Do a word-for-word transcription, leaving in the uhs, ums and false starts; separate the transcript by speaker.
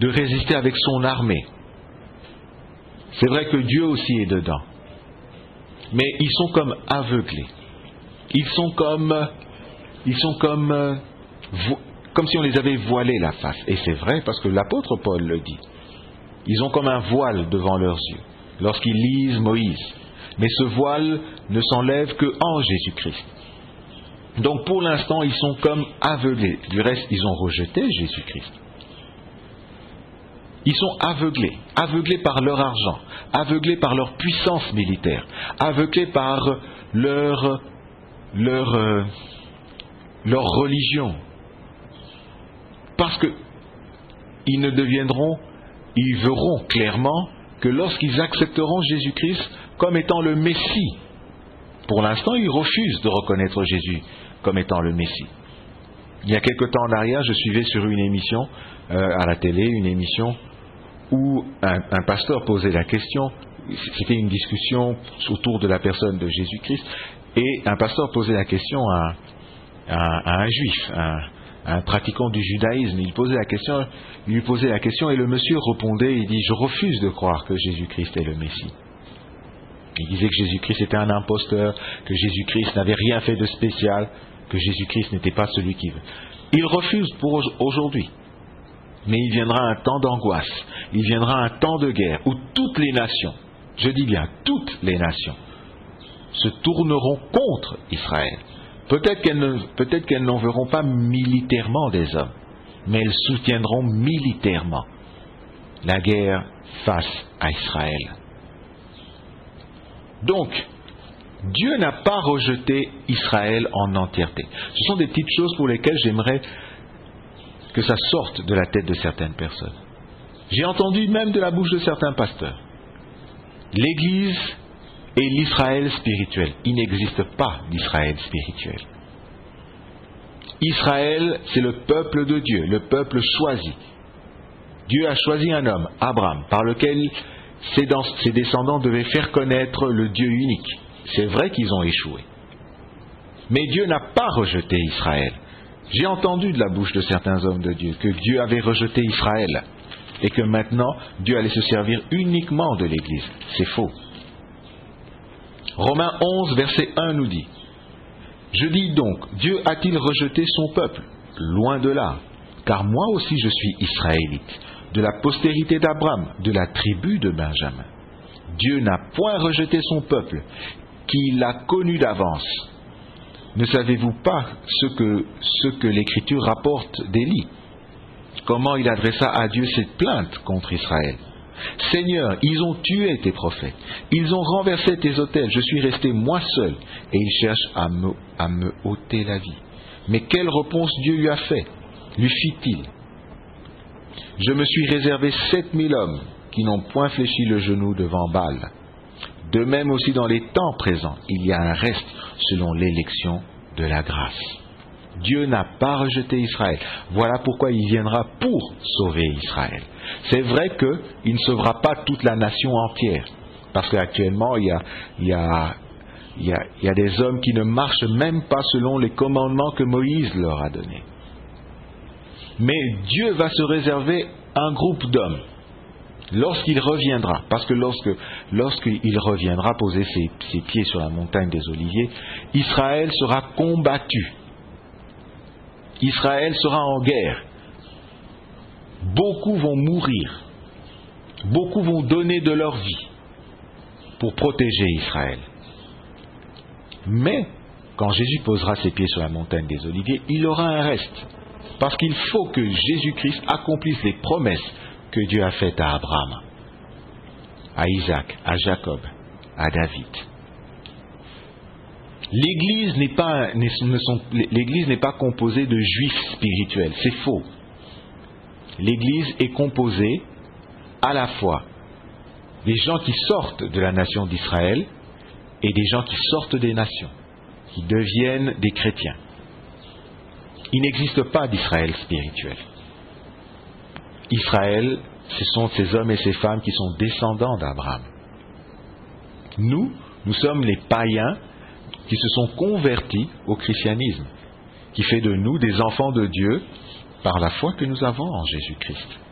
Speaker 1: de résister avec son armée. C'est vrai que Dieu aussi est dedans. Mais ils sont comme aveuglés. Ils sont comme, ils sont comme, euh, vo- comme si on les avait voilé la face. Et c'est vrai parce que l'apôtre Paul le dit. Ils ont comme un voile devant leurs yeux lorsqu'ils lisent Moïse. Mais ce voile ne s'enlève que en Jésus-Christ. Donc pour l'instant, ils sont comme aveuglés. Du reste, ils ont rejeté Jésus-Christ. Ils sont aveuglés, aveuglés par leur argent, aveuglés par leur puissance militaire, aveuglés par leur, leur, euh, leur religion. Parce que ils ne deviendront, ils verront clairement que lorsqu'ils accepteront Jésus-Christ comme étant le Messie, pour l'instant, ils refusent de reconnaître Jésus comme étant le Messie. Il y a quelque temps en arrière, je suivais sur une émission euh, à la télé, une émission où un, un pasteur posait la question, c'était une discussion autour de la personne de Jésus-Christ, et un pasteur posait la question à, à, à un juif, à, à un pratiquant du judaïsme. Il posait la question, il lui posait la question, et le monsieur répondait, il dit « Je refuse de croire que Jésus-Christ est le Messie ». Il disait que Jésus-Christ était un imposteur, que Jésus-Christ n'avait rien fait de spécial, que Jésus-Christ n'était pas celui qui veut. Il refuse pour aujourd'hui. Mais il viendra un temps d'angoisse, il viendra un temps de guerre où toutes les nations, je dis bien toutes les nations, se tourneront contre Israël. Peut-être qu'elles ne, peut-être qu'elles n'enverront pas militairement des hommes, mais elles soutiendront militairement la guerre face à Israël. Donc, Dieu n'a pas rejeté Israël en entièreté. Ce sont des petites choses pour lesquelles j'aimerais que ça sorte de la tête de certaines personnes. J'ai entendu même de la bouche de certains pasteurs. L'Église est l'Israël spirituel. Il n'existe pas d'Israël spirituel. Israël, c'est le peuple de Dieu, le peuple choisi. Dieu a choisi un homme, Abraham, par lequel ses, dans, ses descendants devaient faire connaître le Dieu unique. C'est vrai qu'ils ont échoué. Mais Dieu n'a pas rejeté Israël. J'ai entendu de la bouche de certains hommes de Dieu que Dieu avait rejeté Israël et que maintenant Dieu allait se servir uniquement de l'Église. C'est faux. Romains onze, verset un nous dit « Je dis donc, Dieu a-t-il rejeté son peuple? Loin de là, car moi aussi je suis israélite, de la postérité d'Abraham, de la tribu de Benjamin. Dieu n'a point rejeté son peuple, qu'il a connu d'avance. Ne savez-vous pas ce que, ce que l'Écriture rapporte d'Élie? Comment il adressa à Dieu cette plainte contre Israël? Seigneur, ils ont tué tes prophètes, ils ont renversé tes autels, je suis resté moi seul, et ils cherchent à me, à me ôter la vie. Mais quelle réponse Dieu lui a fait? Lui fit-il? Je me suis réservé sept mille hommes qui n'ont point fléchi le genou devant Baal. De même aussi dans les temps présents, il y a un reste selon l'élection de la grâce. Dieu n'a pas rejeté Israël. Voilà pourquoi il viendra pour sauver Israël. C'est vrai qu'il ne sauvera pas toute la nation entière, parce qu'actuellement il y a, il y a, il y a, il y a des hommes qui ne marchent même pas selon les commandements que Moïse leur a donnés. Mais Dieu va se réserver un groupe d'hommes lorsqu'il reviendra, parce que lorsque lorsqu'il reviendra poser ses, ses pieds sur la montagne des Oliviers, Israël sera combattu. Israël sera en guerre. Beaucoup vont mourir. Beaucoup vont donner de leur vie pour protéger Israël. Mais, quand Jésus posera ses pieds sur la montagne des Oliviers, il aura un reste. Parce qu'il faut que Jésus-Christ accomplisse les promesses que Dieu a faites à Abraham, à Isaac, à Jacob, à David. L'Église n'est pas, ne sont, l'Église n'est pas composée de juifs spirituels, c'est faux. L'Église est composée à la fois des gens qui sortent de la nation d'Israël et des gens qui sortent des nations, qui deviennent des chrétiens. Il n'existe pas d'Israël spirituel. Israël, ce sont ces hommes et ces femmes qui sont descendants d'Abraham. Nous, nous sommes les païens qui se sont convertis au christianisme, qui fait de nous des enfants de Dieu par la foi que nous avons en Jésus-Christ.